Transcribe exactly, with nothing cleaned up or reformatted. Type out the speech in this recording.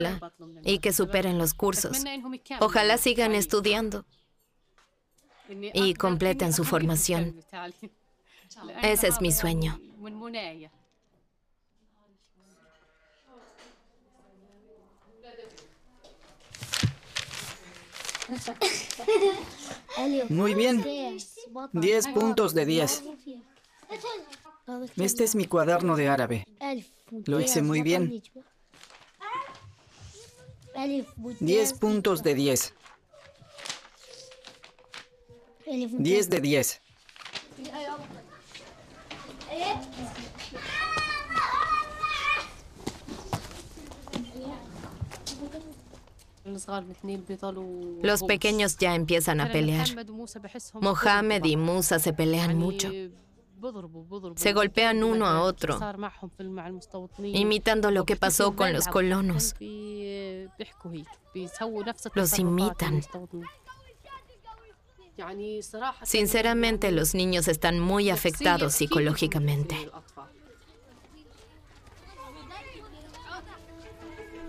y que superen los cursos. Ojalá sigan estudiando y completen su formación. Ese es mi sueño. Muy bien. Diez puntos de diez. Este es mi cuaderno de árabe. Lo hice muy bien. Diez puntos de diez. Diez de diez. Los pequeños ya empiezan a pelear. Mohamed y Musa se pelean mucho. Se golpean uno a otro, imitando lo que pasó con los colonos. Los imitan. Sinceramente, los niños están muy afectados psicológicamente.